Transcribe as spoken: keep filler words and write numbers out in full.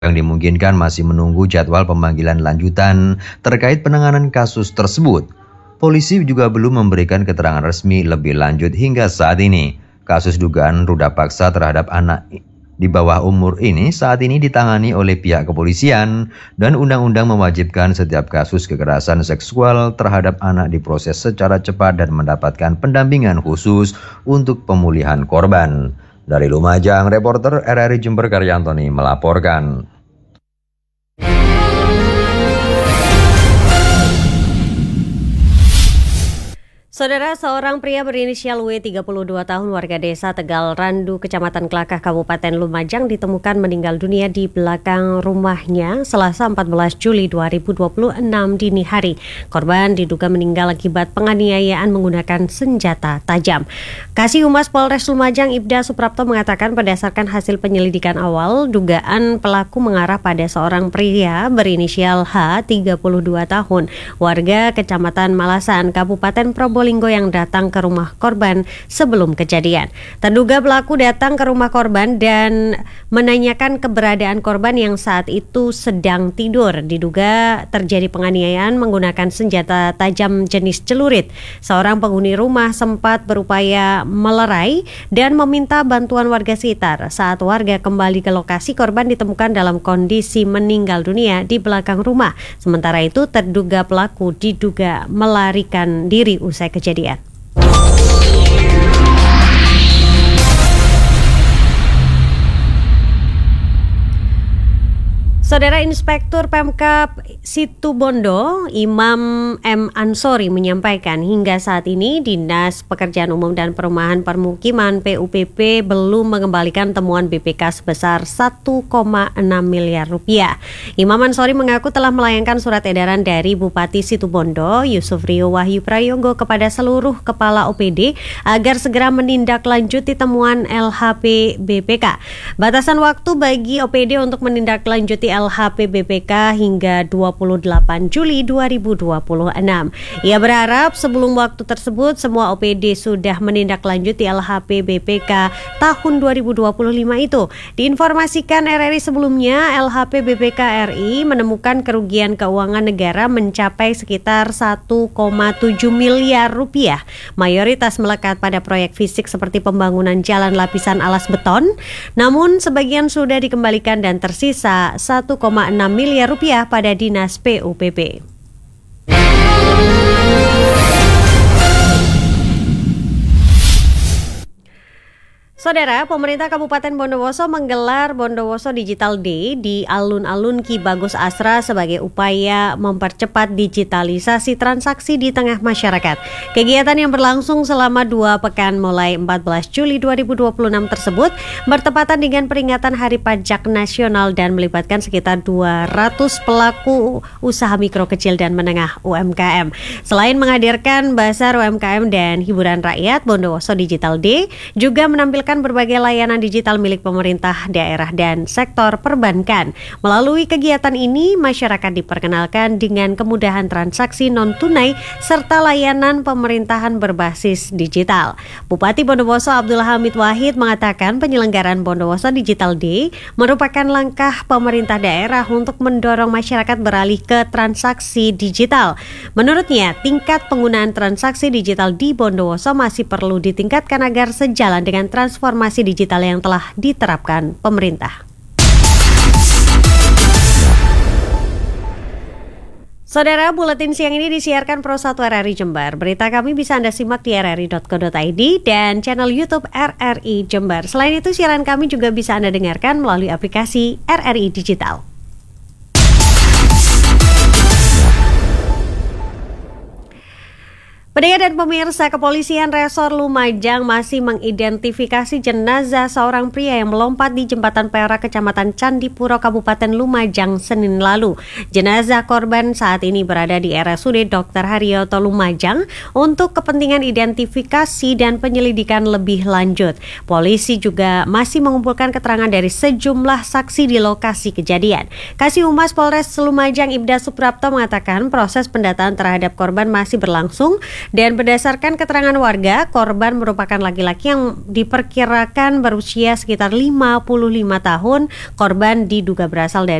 yang dimungkinkan masih menunggu jadwal pemanggilan lanjutan terkait penanganan kasus tersebut. Polisi juga belum memberikan keterangan resmi lebih lanjut hingga saat ini. Kasus dugaan ruda paksa terhadap anak di bawah umur ini saat ini ditangani oleh pihak kepolisian dan undang-undang mewajibkan setiap kasus kekerasan seksual terhadap anak diproses secara cepat dan mendapatkan pendampingan khusus untuk pemulihan korban. Dari Lumajang, reporter R R I Jember Karyantoni melaporkan. Saudara, seorang pria berinisial W, tiga puluh dua tahun, warga desa Tegal Randu, Kecamatan Kelakah, Kabupaten Lumajang, ditemukan meninggal dunia di belakang rumahnya Selasa empat belas Juli dua ribu dua puluh enam dini hari. Korban diduga meninggal akibat penganiayaan menggunakan senjata tajam. Kasih Humas Polres Lumajang Ibda Suprapto mengatakan berdasarkan hasil penyelidikan awal, dugaan pelaku mengarah pada seorang pria berinisial H, tiga puluh dua tahun, warga Kecamatan Malasan, Kabupaten Probolinggo yang datang ke rumah korban sebelum kejadian. Terduga pelaku datang ke rumah korban dan menanyakan keberadaan korban yang saat itu sedang tidur. Diduga terjadi penganiayaan menggunakan senjata tajam jenis celurit. Seorang penghuni rumah sempat berupaya melerai dan meminta bantuan warga sekitar. Saat warga kembali ke lokasi, korban ditemukan dalam kondisi meninggal dunia di belakang rumah. Sementara itu, terduga pelaku diduga melarikan diri usai kejadian. Saudara, Inspektur Pemkab Situbondo, Imam M. Ansori menyampaikan hingga saat ini Dinas Pekerjaan Umum dan Perumahan Permukiman P U P P belum mengembalikan temuan B P K sebesar satu koma enam miliar rupiah. Imam Ansori mengaku telah melayangkan surat edaran dari Bupati Situbondo, Yusuf Rio Wahyu Prayogo, kepada seluruh kepala O P D agar segera menindaklanjuti temuan L H P B P K. Batasan waktu bagi O P D untuk menindaklanjuti L H P B P K hingga dua puluh delapan Juli dua ribu dua puluh enam. Ia berharap sebelum waktu tersebut semua O P D sudah menindaklanjuti L H P B P K tahun dua ribu dua puluh lima itu. Diinformasikan R R I sebelumnya, L H P B P K R I menemukan kerugian keuangan negara mencapai sekitar satu koma tujuh miliar rupiah. Mayoritas melekat pada proyek fisik seperti pembangunan jalan lapisan alas beton, namun sebagian sudah dikembalikan dan tersisa satu koma enam miliar rupiah pada Dinas P U P P. Saudara, pemerintah Kabupaten Bondowoso menggelar Bondowoso Digital Day di alun-alun Ki Bagus Asra sebagai upaya mempercepat digitalisasi transaksi di tengah masyarakat. Kegiatan yang berlangsung selama dua pekan mulai empat belas Juli dua ribu dua puluh enam tersebut bertepatan dengan peringatan Hari Pajak Nasional dan melibatkan sekitar dua ratus pelaku usaha mikro, kecil, dan menengah U M K M. Selain menghadirkan bazar U M K M dan hiburan rakyat, Bondowoso Digital Day juga menampilkan berbagai layanan digital milik pemerintah daerah dan sektor perbankan. Melalui kegiatan ini, masyarakat diperkenalkan dengan kemudahan transaksi non-tunai serta layanan pemerintahan berbasis digital. Bupati Bondowoso Abdul Hamid Wahid mengatakan penyelenggaraan Bondowoso Digital Day merupakan langkah pemerintah daerah untuk mendorong masyarakat beralih ke transaksi digital. Menurutnya, tingkat penggunaan transaksi digital di Bondowoso masih perlu ditingkatkan agar sejalan dengan transformasi transformasi digital yang telah diterapkan pemerintah. Saudara, buletin siang ini disiarkan Pro satu R R I Jember. Berita kami bisa Anda simak di r r i dot co dot i d dan channel YouTube R R I Jember. Selain itu, siaran kami juga bisa Anda dengarkan melalui aplikasi R R I Digital. Pendengar dan pemirsa, Kepolisian Resor Lumajang masih mengidentifikasi jenazah seorang pria yang melompat di Jembatan Perak, Kecamatan Candipuro, Kabupaten Lumajang, Senin lalu. Jenazah korban saat ini berada di R S U D Dokter Haryoto Lumajang untuk kepentingan identifikasi dan penyelidikan lebih lanjut. Polisi juga masih mengumpulkan keterangan dari sejumlah saksi di lokasi kejadian. Kasih Humas Polres Lumajang Ibda Suprapto mengatakan proses pendataan terhadap korban masih berlangsung Dan berdasarkan keterangan warga, korban merupakan laki-laki yang diperkirakan berusia sekitar lima puluh lima tahun. Korban diduga berasal dari